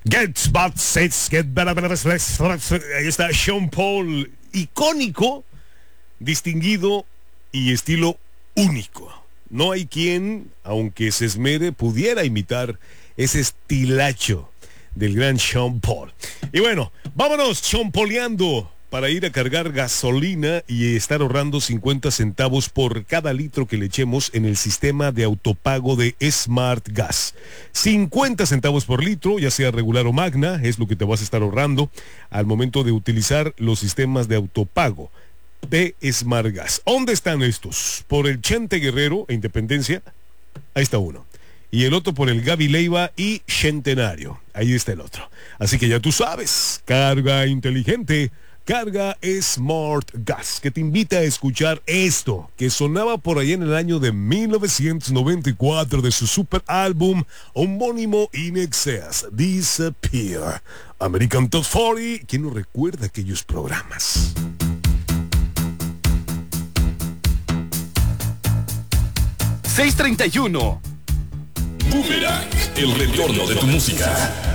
Get Bad Sets, Get Better. Ahí está Sean Paul, icónico, distinguido y estilo único. No hay quien, aunque se esmere, pudiera imitar ese estilacho del gran Sean Paul. Y bueno, vámonos chompoleando para ir a cargar gasolina y estar ahorrando 50 centavos por cada litro que le echemos en el sistema de autopago de Smart Gas. 50 centavos por litro, ya sea regular o magna, es lo que te vas a estar ahorrando al momento de utilizar los sistemas de autopago de Smart Gas. ¿Dónde están estos? Por el Chente Guerrero e Independencia, ahí está uno. Y el otro por el Gaby Leiva y Centenario, ahí está el otro. Así que ya tú sabes, carga inteligente, carga Smart Gas, que te invita a escuchar esto, que sonaba por ahí en el año de 1994 de su super álbum homónimo In Excess, Disappear. American Top 40, ¿quién no recuerda aquellos programas? ...6:31... Boomerang, el retorno de tu música.